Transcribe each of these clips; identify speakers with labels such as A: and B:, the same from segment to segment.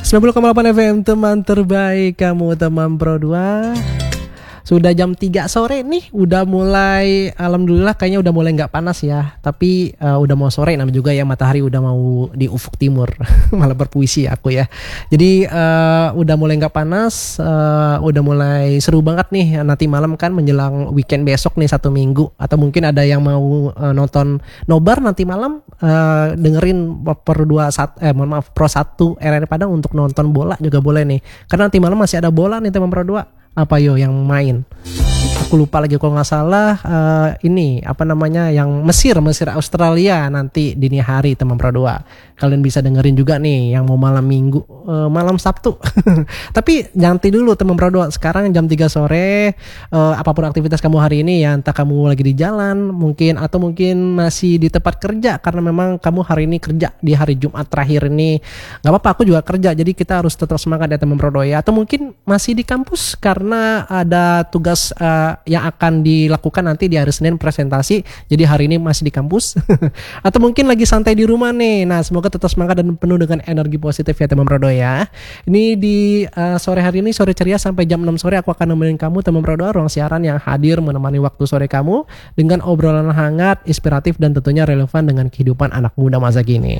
A: 90,8 FM teman terbaik kamu teman Pro 2. Sudah jam 3 sore nih, udah mulai, alhamdulillah kayaknya udah mulai nggak panas ya. Tapi udah mau sore, namanya juga ya matahari udah mau di ufuk timur. Malah berpuisi aku ya. Jadi udah mulai nggak panas, udah mulai seru banget nih nanti malam kan menjelang weekend besok nih 1 minggu. Atau mungkin ada yang mau nonton nobar nanti malam, dengerin Pro 1 RRI Padang untuk nonton bola juga boleh nih. Karena nanti malam masih ada bola nih teman Pro 2. Apa yo yang main? Aku lupa lagi kalau nggak salah ini apa namanya yang Mesir Australia nanti dini hari teman Pro 2. Kalian bisa dengerin juga nih yang mau malam Minggu, malam Sabtu. Tapi nanti dulu teman Pro 2. Sekarang jam 3 sore, apapun aktivitas kamu hari ini ya, entah kamu lagi di jalan mungkin atau mungkin masih di tempat kerja karena memang kamu hari ini kerja di hari Jumat terakhir ini. Nggak apa-apa, aku juga kerja. Jadi kita harus tetap semangat ya teman Pro 2 ya. Atau mungkin masih di kampus karena ada tugas yang akan dilakukan nanti di hari Senin presentasi. Jadi hari ini masih di kampus. Atau mungkin lagi santai di rumah nih. Nah, semoga tetap semangat dan penuh dengan energi positif ya teman Pro 2 ya. Ini di sore hari ini, sore ceria sampai jam 6 sore aku akan nemenin kamu teman Pro 2, ruang siaran yang hadir menemani waktu sore kamu dengan obrolan hangat, inspiratif dan tentunya relevan dengan kehidupan anak muda masa kini.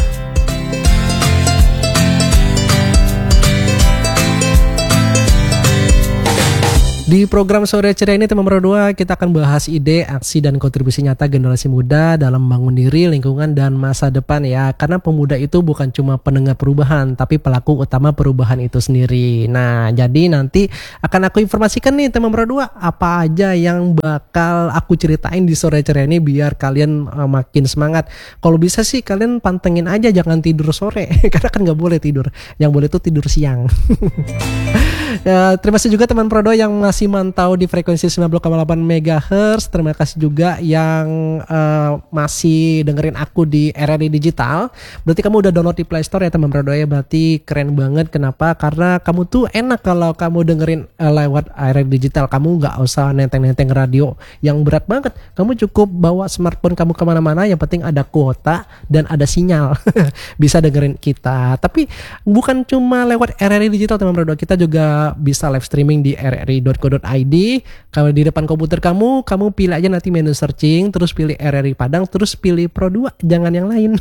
A: Di program Sore Ceria ini teman Pro 2 kita akan bahas ide, aksi dan kontribusi nyata generasi muda dalam membangun diri, lingkungan dan masa depan ya. Karena pemuda itu bukan cuma pendengar perubahan tapi pelaku utama perubahan itu sendiri. Nah, jadi nanti akan aku informasikan nih teman Pro 2 apa aja yang bakal aku ceritain di Sore Ceria ini biar kalian makin semangat. Kalau bisa sih kalian pantengin aja, jangan tidur sore karena kan nggak boleh tidur. Yang boleh tuh tidur siang. Ya, terima kasih juga teman Pro 2 yang masih mantau di frekuensi 90,8 MHz. Terima kasih juga yang masih dengerin aku di RRI Digital. Berarti kamu udah download di Play Store ya teman Pro 2 ya. Berarti keren banget. Kenapa? Karena kamu tuh enak kalau kamu dengerin lewat RRI Digital. Kamu gak usah nenteng-nenteng radio yang berat banget. Kamu cukup bawa smartphone kamu kemana-mana. Yang penting ada kuota dan ada sinyal. Bisa dengerin kita. Tapi bukan cuma lewat RRI Digital teman Pro 2. Kita juga bisa live streaming di rri.co.id. Kalau di depan komputer kamu pilih aja nanti menu searching, terus pilih RRI Padang, terus pilih Pro 2, jangan yang lain.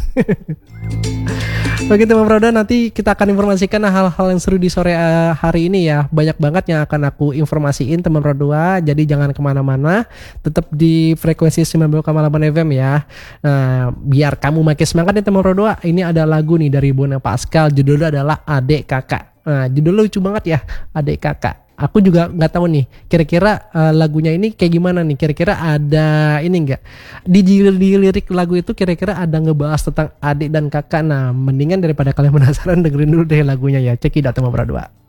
A: Oke teman Pro 2, nanti kita akan informasikan hal-hal yang seru di sore hari ini ya. Banyak banget yang akan aku informasiin teman Pro 2. Jadi jangan kemana-mana, tetap di frekuensi 90,8 FM ya. Nah, biar kamu makin semangat nih teman Pro 2. Ini ada lagu nih dari Bona Pascal, judulnya adalah Adik Kakak. Nah, judulnya lucu banget ya, Adik Kakak. Aku juga nggak tahu nih, kira-kira lagunya ini kayak gimana nih? Kira-kira ada ini nggak? Di lirik lagu itu kira-kira ada ngebahas tentang adik dan kakak. Nah, mendingan daripada kalian penasaran dengerin dulu deh lagunya ya. Cek it out teman Pro 2.